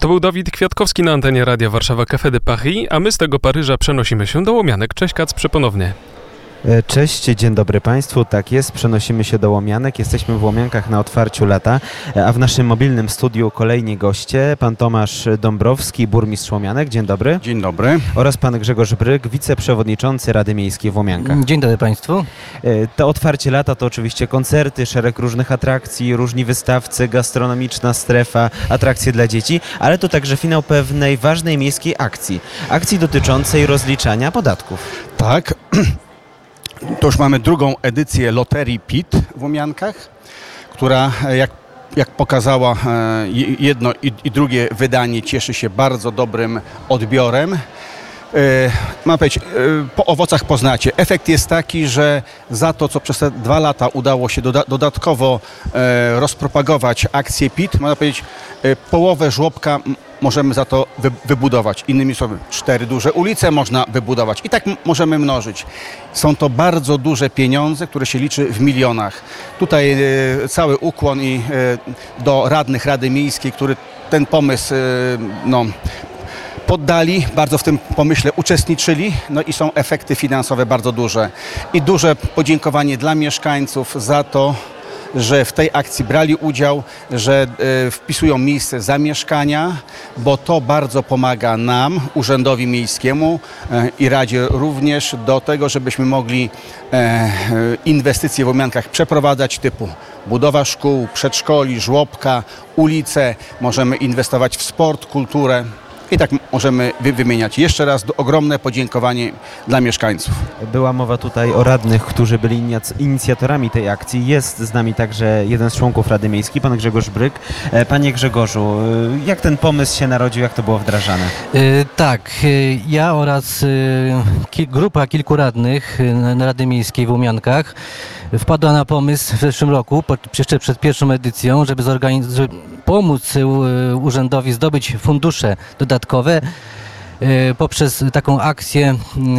To był Dawid Kwiatkowski na antenie Radia Warszawa Café de Paris, a my z tego Paryża przenosimy się do Łomianek. Cześć Kacprze ponownie. Cześć, dzień dobry Państwu, tak jest, przenosimy się do Łomianek, jesteśmy w Łomiankach na otwarciu lata, a w naszym mobilnym studiu kolejni goście, pan Tomasz Dąbrowski, burmistrz Łomianek, dzień dobry. Dzień dobry. Oraz pan Grzegorz Bryk, wiceprzewodniczący Rady Miejskiej w Łomiankach. Dzień dobry Państwu. To otwarcie lata to oczywiście koncerty, szereg różnych atrakcji, różni wystawcy, gastronomiczna strefa, atrakcje dla dzieci, ale to także finał pewnej ważnej miejskiej akcji dotyczącej rozliczania podatków. Tak. To już mamy drugą edycję loterii PIT w Łomiankach, która jak pokazała jedno i drugie wydanie, cieszy się bardzo dobrym odbiorem. Mam powiedzieć, po owocach poznacie. Efekt jest taki, że za to, co przez te 2 lata udało się dodatkowo rozpropagować akcję PIT, można powiedzieć, połowę żłobka możemy za to wybudować. Innymi słowy, 4 duże ulice można wybudować i tak możemy mnożyć. Są to bardzo duże pieniądze, które się liczy w milionach. Tutaj cały ukłon i do radnych Rady Miejskiej, który ten pomysł poddali, bardzo w tym pomyśle uczestniczyli, no i są efekty finansowe bardzo duże. I duże podziękowanie dla mieszkańców za to, że w tej akcji brali udział, że wpisują miejsce zamieszkania, bo to bardzo pomaga nam, Urzędowi Miejskiemu i Radzie również do tego, żebyśmy mogli inwestycje w Łomiankach przeprowadzać typu budowa szkół, przedszkoli, żłobka, ulice, możemy inwestować w sport, kulturę. I tak możemy wymieniać. Jeszcze raz ogromne podziękowanie dla mieszkańców. Była mowa tutaj o radnych, którzy byli inicjatorami tej akcji. Jest z nami także jeden z członków Rady Miejskiej, pan Grzegorz Bryk. Panie Grzegorzu, jak ten pomysł się narodził, jak to było wdrażane? Ja oraz grupa kilku radnych Rady Miejskiej w Łomiankach wpadła na pomysł w zeszłym roku, jeszcze przed pierwszą edycją, żeby pomóc urzędowi zdobyć fundusze dodatkowe poprzez taką akcję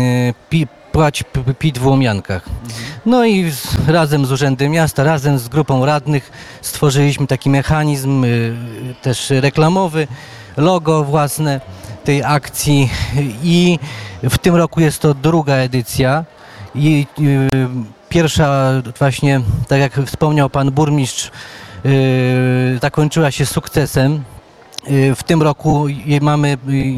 Płać PIT w Łomiankach. No i razem z Urzędem Miasta, razem z grupą radnych stworzyliśmy taki mechanizm też reklamowy, logo własne tej akcji i w tym roku jest to druga edycja i pierwsza właśnie, tak jak wspomniał pan burmistrz, zakończyła się sukcesem. W tym roku mamy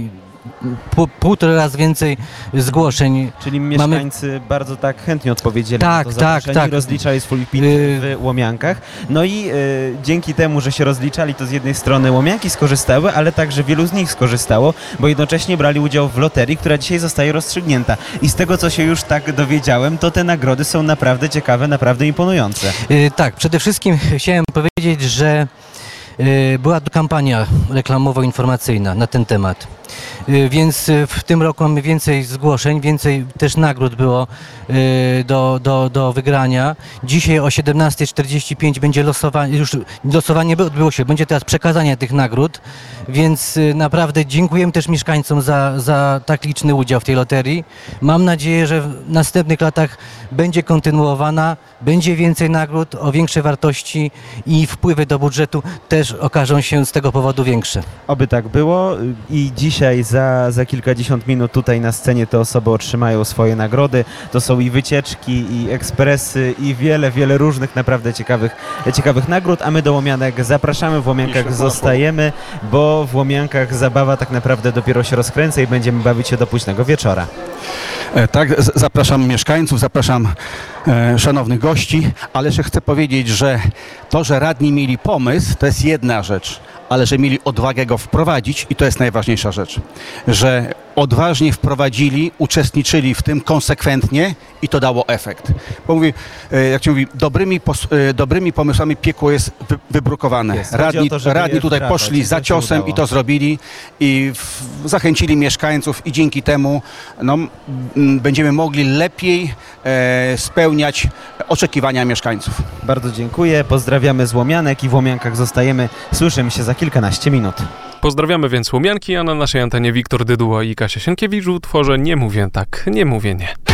1,5 razy więcej zgłoszeń. Czyli mieszkańcy bardzo tak chętnie odpowiedzieli na to zaproszenie i rozliczali swój PIT w Łomiankach. No i dzięki temu, że się rozliczali, to z jednej strony Łomianki skorzystały, ale także wielu z nich skorzystało, bo jednocześnie brali udział w loterii, która dzisiaj zostaje rozstrzygnięta. I z tego, co się już tak dowiedziałem, to te nagrody są naprawdę ciekawe, naprawdę imponujące. Tak, przede wszystkim chciałem powiedzieć, że była kampania reklamowo-informacyjna na ten temat, więc w tym roku mamy więcej zgłoszeń, więcej też nagród było do wygrania. Dzisiaj o 17:45 będzie losowanie, już losowanie odbyło się, będzie teraz przekazanie tych nagród, więc naprawdę dziękujemy też mieszkańcom za tak liczny udział w tej loterii. Mam nadzieję, że w następnych latach będzie kontynuowana, będzie więcej nagród o większej wartości i wpływy do budżetu też okażą się z tego powodu większe. Oby tak było i dzisiaj za kilkadziesiąt minut tutaj na scenie te osoby otrzymają swoje nagrody. To są i wycieczki, i ekspresy, i wiele różnych naprawdę ciekawych nagród, a my do Łomianek zapraszamy, w Łomiankach zostajemy, bo w Łomiankach zabawa tak naprawdę dopiero się rozkręca i będziemy bawić się do późnego wieczora. Tak, zapraszam mieszkańców, zapraszam szanownych gości, ale jeszcze chcę powiedzieć, że to, że radni mieli pomysł, to jest jedna rzecz, ale że mieli odwagę go wprowadzić i to jest najważniejsza rzecz, że odważnie wprowadzili, uczestniczyli w tym konsekwentnie i to dało efekt. Bo mówię, jak się mówi, dobrymi pomysłami piekło jest wybrukowane. Radni tutaj poszli za ciosem i to zrobili i zachęcili mieszkańców i dzięki temu będziemy mogli lepiej spełniać oczekiwania mieszkańców. Bardzo dziękuję, pozdrawiamy z Łomianek i w Łomiankach zostajemy. Słyszymy się za kilkanaście minut. Pozdrawiamy więc Łomianki, a na naszej antenie Wiktor Dyduła i Kasia Sienkiewicz w utworze Nie mówię tak, nie mówię nie.